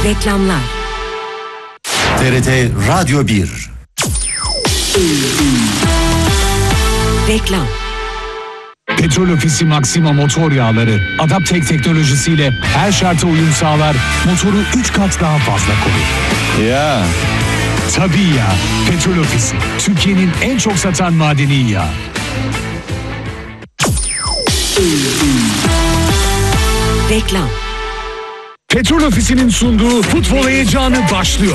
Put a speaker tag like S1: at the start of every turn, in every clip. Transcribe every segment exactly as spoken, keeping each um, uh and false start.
S1: Reklamlar.
S2: T R T Radyo bir.
S1: Reklam.
S3: Petrol Ofisi Maxima motor yağları Adaptek teknolojisiyle her şarta uyum sağlar, motoru üç kat daha fazla korur.
S4: Ya.
S3: Tabii ya. Petrol Ofisi, Türkiye'nin en çok satan madeni yağı.
S1: Reklam.
S3: Petrol Ofisi'nin sunduğu futbol heyecanı başlıyor.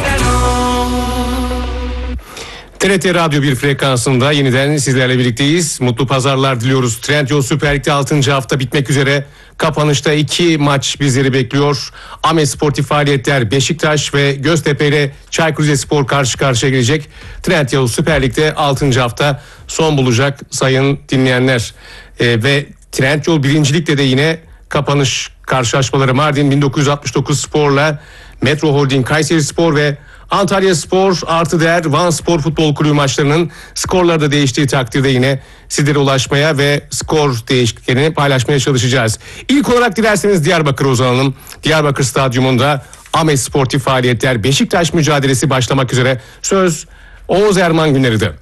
S5: T R T Radyo bir frekansında yeniden sizlerle birlikteyiz. Mutlu pazarlar diliyoruz. Trendyol Süper Lig'de altıncı hafta bitmek üzere. Kapanışta iki maç bizleri bekliyor. Ahmet Sportif faaliyetler Beşiktaş ve Göztepe ile Çaykur Rizespor karşı karşıya gelecek. Trendyol Süper Lig'de altıncı hafta son bulacak sayın dinleyenler. Ee, ve Trendyol birincilikte de yine kapanış karşılaşmaları Mardin bin dokuz yüz altmış dokuz Spor'la Metro Holding Kayseri Spor ve Antalya Spor artı değer Van Spor Futbol Kulübü maçlarının skorları da değiştiği takdirde yine sizlere ulaşmaya ve skor değişikliklerini paylaşmaya çalışacağız. İlk olarak dilerseniz Diyarbakır'a uzanalım. Diyarbakır Stadyumunda Ahmet Sportif faaliyetler Beşiktaş mücadelesi başlamak üzere. Söz Oğuz Erman Güneri'de.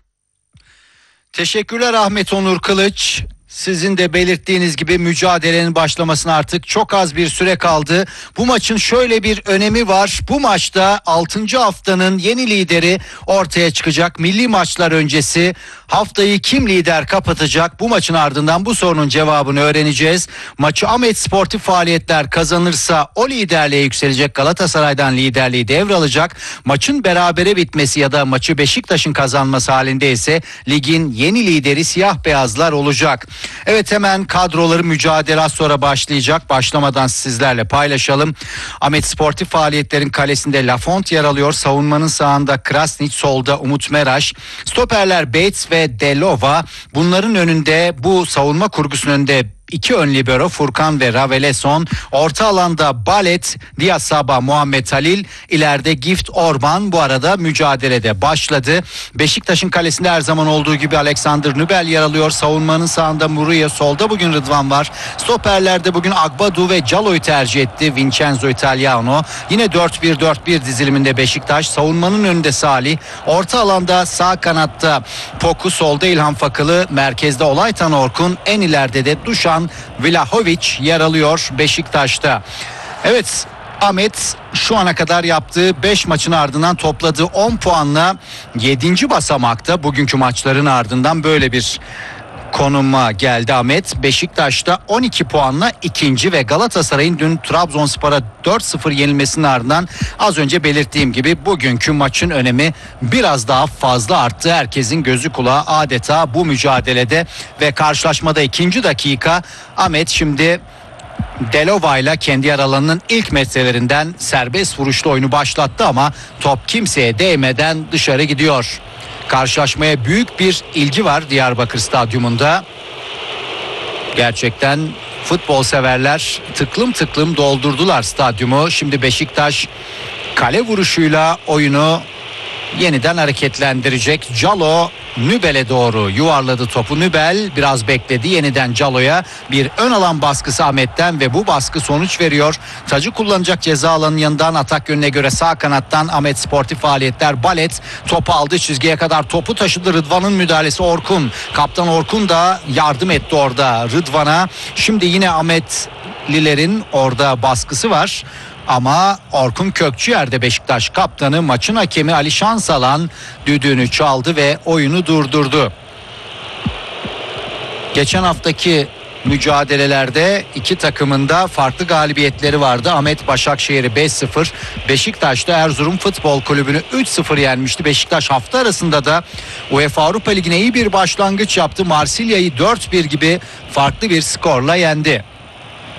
S6: Teşekkürler Ahmet Onur Kılıç. Sizin de belirttiğiniz gibi mücadelenin başlamasına artık çok az bir süre kaldı. Bu maçın şöyle bir önemi var. Bu maçta altıncı haftanın yeni lideri ortaya çıkacak. Milli maçlar öncesi haftayı kim lider kapatacak? Bu maçın ardından bu sorunun cevabını öğreneceğiz. Maçı Ahmet Sportif faaliyetler kazanırsa o liderliğe yükselecek, Galatasaray'dan liderliği devralacak. Maçın berabere bitmesi ya da maçı Beşiktaş'ın kazanması halinde ise ligin yeni lideri siyah beyazlar olacak. Evet, hemen kadroları mücadele az sonra başlayacak. Başlamadan sizlerle paylaşalım. Ahmet Sportif faaliyetlerin kalesinde Lafont yer alıyor. Savunmanın sağında Krasnić, solda Umut Meraş. Stoperler Bates ve Delova. Bunların önünde, bu savunma kurgusunun önünde İki ön libero Furkan ve Raveleson. Orta alanda Balet, Diasaba, Muhammed Halil. İleride Gift Orban. Bu arada mücadelede başladı. Beşiktaş'ın kalesinde her zaman olduğu gibi Alexander Nübel yer alıyor. Savunmanın sağında Muriye, solda bugün Rıdvan var. Stoperlerde bugün Agbadu ve Calo'yu tercih etti Vincenzo Italiano. Yine dört bir dört bir diziliminde Beşiktaş. Savunmanın önünde Salih. Orta alanda sağ kanatta Poku, solda İlhan Fakılı. Merkezde Olaytan Orkun. En ileride de Dušan Vlahović yer alıyor Beşiktaş'ta. Evet, Ahmet şu ana kadar yaptığı beş maçın ardından topladığı on puanla yedinci basamakta. Bugünkü maçların ardından böyle bir konuma geldi Ahmet. Beşiktaş'ta on iki puanla ikinci ve Galatasaray'ın dün Trabzonspor'a dört sıfır yenilmesinin ardından az önce belirttiğim gibi bugünkü maçın önemi biraz daha fazla arttı. Herkesin gözü kulağı adeta bu mücadelede ve karşılaşmada ikinci dakika Ahmet şimdi Delova ile kendi yer alanının ilk metrelerinden serbest vuruşlu oyunu başlattı ama top kimseye değmeden dışarı gidiyor. Karşılaşmaya büyük bir ilgi var Diyarbakır Stadyumunda. Gerçekten futbol severler tıklım tıklım doldurdular stadyumu. Şimdi Beşiktaş kale vuruşuyla oyunu yeniden hareketlendirecek. Calo Nübel'e doğru yuvarladı topu. Nübel biraz bekledi. Yeniden Calo'ya bir ön alan baskısı Ahmet'ten ve bu baskı sonuç veriyor. Tacı kullanacak ceza alanının yanından atak yönüne göre sağ kanattan Ahmet Sportif faaliyetler Balet topu aldı, çizgiye kadar topu taşıdı. Rıdvan'ın müdahalesi Orkun. Kaptan Orkun da yardım etti orada Rıdvan'a. Şimdi yine Ahmetlilerin orada baskısı var. Ama Orkun Kökçüer'de Beşiktaş kaptanı, maçın hakemi Ali Şansalan düdüğünü çaldı ve oyunu durdurdu. Geçen haftaki mücadelelerde iki takımın da farklı galibiyetleri vardı. Ahmet Başakşehir'i beş sıfır, Beşiktaş'ta Erzurum Futbol Kulübü'nü üç sıfır yenmişti. Beşiktaş hafta arasında da UEFA Avrupa Ligi'ne iyi bir başlangıç yaptı. Marsilya'yı dört bir gibi farklı bir skorla yendi.